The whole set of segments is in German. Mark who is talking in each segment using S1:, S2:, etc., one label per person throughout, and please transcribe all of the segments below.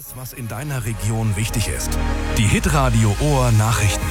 S1: Alles, was in deiner Region wichtig ist. Die Hitradio Ohr Nachrichten.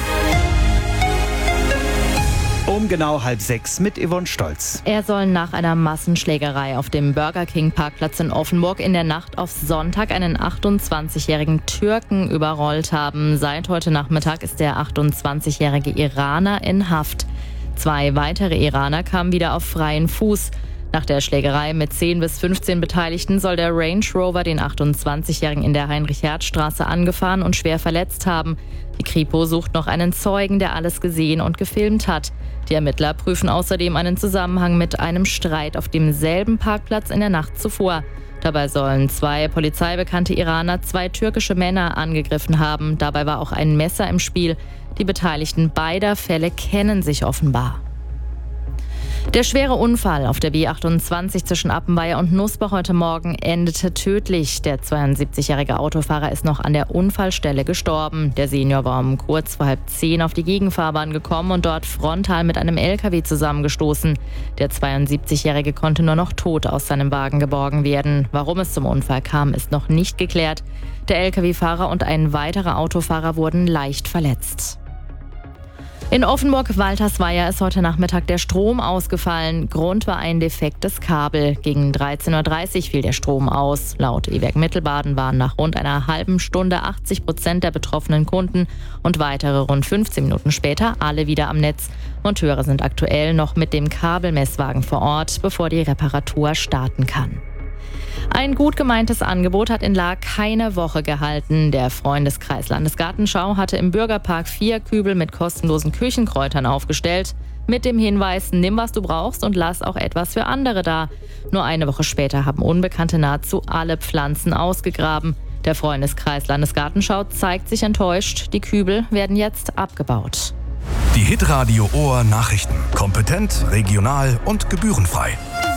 S2: Um genau 5:30 mit Yvonne Stolz.
S3: Er soll nach einer Massenschlägerei auf dem Burger King Parkplatz in Offenburg in der Nacht auf Sonntag einen 28-jährigen Türken überrollt haben. Seit heute Nachmittag ist der 28-jährige Iraner in Haft. 2 weitere Iraner kamen wieder auf freien Fuß. Nach der Schlägerei mit 10 bis 15 Beteiligten soll der Range Rover den 28-Jährigen in der Heinrich-Hertz-Straße angefahren und schwer verletzt haben. Die Kripo sucht noch einen Zeugen, der alles gesehen und gefilmt hat. Die Ermittler prüfen außerdem einen Zusammenhang mit einem Streit auf demselben Parkplatz in der Nacht zuvor. Dabei sollen 2 polizeibekannte Iraner 2 türkische Männer angegriffen haben. Dabei war auch ein Messer im Spiel. Die Beteiligten beider Fälle kennen sich offenbar. Der schwere Unfall auf der B28 zwischen Appenweier und Nussbach heute Morgen endete tödlich. Der 72-jährige Autofahrer ist noch an der Unfallstelle gestorben. Der Senior war um kurz vor 9:30 auf die Gegenfahrbahn gekommen und dort frontal mit einem LKW zusammengestoßen. Der 72-jährige konnte nur noch tot aus seinem Wagen geborgen werden. Warum es zum Unfall kam, ist noch nicht geklärt. Der LKW-Fahrer und ein weiterer Autofahrer wurden leicht verletzt. In Offenburg-Waltersweier ist heute Nachmittag der Strom ausgefallen. Grund war ein defektes Kabel. Gegen 13:30 Uhr fiel der Strom aus. Laut E-Werk Mittelbaden waren nach rund einer halben Stunde 80% der betroffenen Kunden und weitere rund 15 Minuten später alle wieder am Netz. Monteure sind aktuell noch mit dem Kabelmesswagen vor Ort, bevor die Reparatur starten kann. Ein gut gemeintes Angebot hat in Lahr keine Woche gehalten. Der Freundeskreis Landesgartenschau hatte im Bürgerpark 4 Kübel mit kostenlosen Küchenkräutern aufgestellt. Mit dem Hinweis, nimm was du brauchst und lass auch etwas für andere da. Nur eine Woche später haben Unbekannte nahezu alle Pflanzen ausgegraben. Der Freundeskreis Landesgartenschau zeigt sich enttäuscht. Die Kübel werden jetzt abgebaut.
S1: Die Hitradio Ohr Nachrichten. Kompetent, regional und gebührenfrei.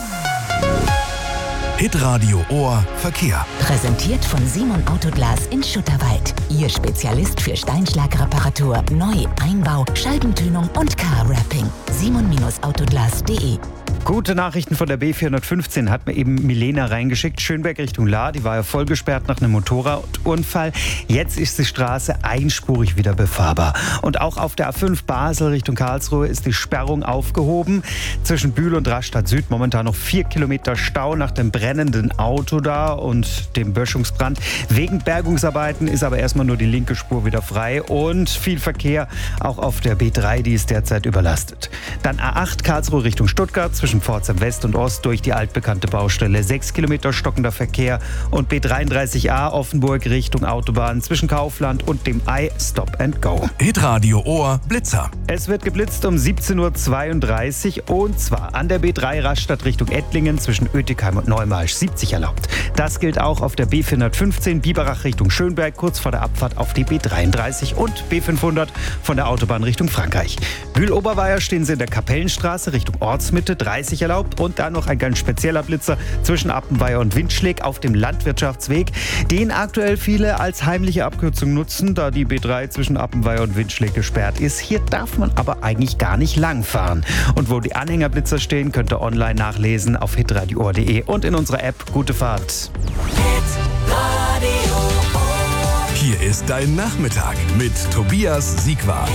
S1: Hitradio Ohr Verkehr.
S4: Präsentiert von Simon Autoglas in Schutterwald. Ihr Spezialist für Steinschlagreparatur, Neu-, Einbau, Scheibentönung und Car-Wrapping. simon-autoglas.de.
S2: Gute Nachrichten von der B415 hat mir eben Milena reingeschickt. Schönberg Richtung Lahr, die war ja voll gesperrt nach einem Motorradunfall. Jetzt ist die Straße einspurig wieder befahrbar. Und auch auf der A5 Basel Richtung Karlsruhe ist die Sperrung aufgehoben. Zwischen Bühl und Rastatt Süd momentan noch 4 Kilometer Stau nach dem brennenden Auto da und dem Böschungsbrand. Wegen Bergungsarbeiten ist aber erstmal nur die linke Spur wieder frei und viel Verkehr auch auf der B3, die ist derzeit überlastet. Dann A8 Karlsruhe Richtung Stuttgart zwischen Pforzheim West und Ost durch die altbekannte Baustelle. 6 Kilometer stockender Verkehr und B33a Offenburg Richtung Autobahn zwischen Kaufland und dem Ei Stop and Go.
S1: Hitradio Ohr Blitzer.
S2: Es wird geblitzt um 17:32 Uhr und zwar an der B3 Rastatt Richtung Ettlingen zwischen Oetikheim und Neumarsch 70 erlaubt. Das gilt auch auf der B415 Biberach Richtung Schönberg kurz vor der Abfahrt auf die B33 und B500 von der Autobahn Richtung Frankreich. Bühl-Oberweier stehen Sie in der Kapellenstraße Richtung Ortsmitte 30 erlaubt und dann noch ein ganz spezieller Blitzer zwischen Appenweier und Windschläg auf dem Landwirtschaftsweg, den aktuell viele als heimliche Abkürzung nutzen, da die B3 zwischen Appenweier und Windschläg gesperrt ist. Hier darf man aber eigentlich gar nicht lang fahren. Und wo die Anhängerblitzer stehen, könnt ihr online nachlesen auf hitradioohr.de und in unserer App. Gute Fahrt.
S1: Hier ist dein Nachmittag mit Tobias Siegwart.